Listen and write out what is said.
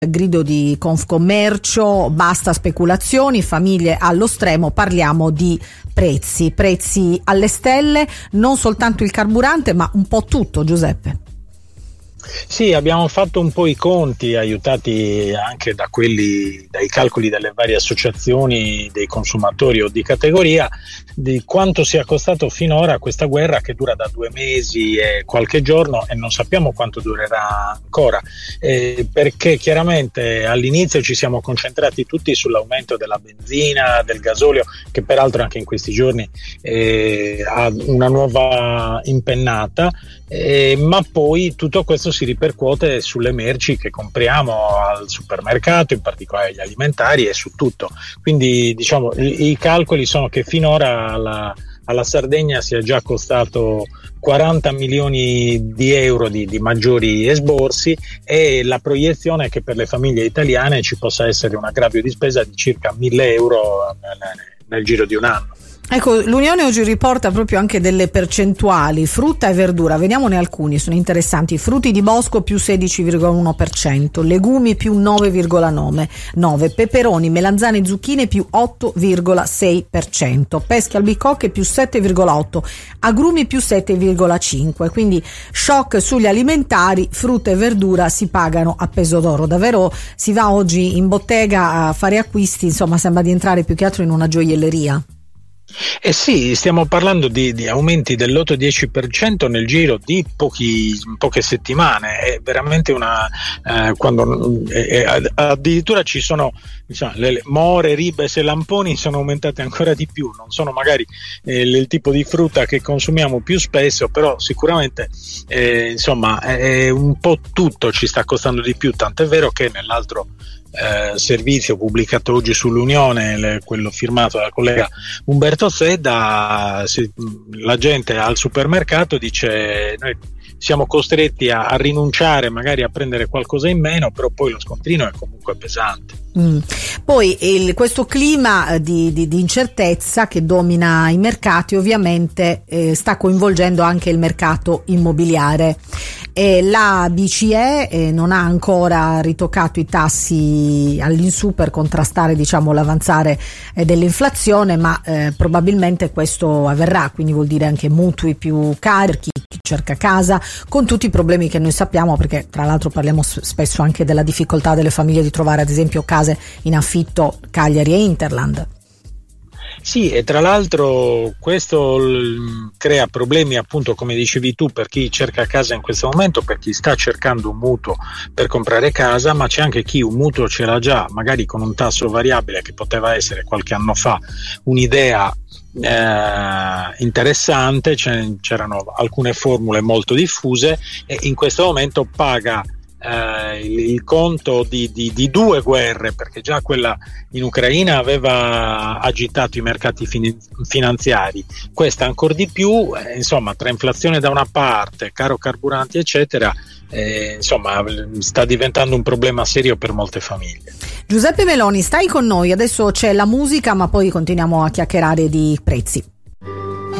grido di Confcommercio, basta speculazioni, famiglie allo stremo, parliamo di prezzi alle stelle, non soltanto il carburante ma un po' tutto, Giuseppe. Sì, abbiamo fatto un po' i conti, aiutati anche dai calcoli delle varie associazioni dei consumatori o di categoria, di quanto sia costato finora questa guerra che dura da 2 mesi e qualche giorno e non sappiamo quanto durerà ancora, perché chiaramente all'inizio ci siamo concentrati tutti sull'aumento della benzina, del gasolio, che peraltro anche in questi giorni ha una nuova impennata, ma poi tutto questo si ripercuote sulle merci che compriamo al supermercato, in particolare gli alimentari e su tutto. Quindi diciamo i calcoli sono che finora alla Sardegna sia già costato 40 milioni di euro di maggiori esborsi, e la proiezione è che per le famiglie italiane ci possa essere un aggravio di spesa di circa 1.000 euro nel giro di un anno. Ecco, l'Unione oggi riporta proprio anche delle percentuali, frutta e verdura, vediamone alcuni, sono interessanti. Frutti di bosco più 16,1%, legumi più 9,9%, peperoni, melanzane e zucchine più 8,6%, pesche albicocche più 7,8%, agrumi più 7,5%, quindi shock sugli alimentari, frutta e verdura si pagano a peso d'oro. Davvero si va oggi in bottega a fare acquisti, insomma sembra di entrare più che altro in una gioielleria. Eh sì, stiamo parlando di aumenti dell'8-10% nel giro di poche settimane. È veramente addirittura ci sono, diciamo, le more, ribes e lamponi sono aumentate ancora di più. Non sono magari il tipo di frutta che consumiamo più spesso, però sicuramente un po' tutto ci sta costando di più, tant'è vero che nell'altro servizio pubblicato oggi sull'Unione, quello firmato dal collega Umberto Zedda, la gente al supermercato dice: noi siamo costretti a rinunciare magari a prendere qualcosa in meno, però poi lo scontrino è comunque pesante. Poi questo clima di incertezza che domina i mercati ovviamente sta coinvolgendo anche il mercato immobiliare. La BCE non ha ancora ritoccato i tassi all'insù per contrastare, diciamo, l'avanzare dell'inflazione, ma probabilmente questo avverrà, quindi vuol dire anche mutui più cari per chi cerca casa, con tutti i problemi che noi sappiamo, perché tra l'altro parliamo spesso anche della difficoltà delle famiglie di trovare ad esempio case in affitto, Cagliari e Interland. Sì, e tra l'altro questo crea problemi, appunto, come dicevi tu, per chi cerca casa in questo momento, per chi sta cercando un mutuo per comprare casa, ma c'è anche chi un mutuo ce l'ha già, magari con un tasso variabile, che poteva essere qualche anno fa un'idea interessante. C'erano alcune formule molto diffuse e in questo momento paga il conto di 2 guerre, perché già quella in Ucraina aveva agitato i mercati finanziari, questa ancora di più, insomma, tra inflazione da una parte, caro carburanti eccetera, sta diventando un problema serio per molte famiglie. Giuseppe Meloni, stai con noi, adesso c'è la musica ma poi continuiamo a chiacchierare di prezzi.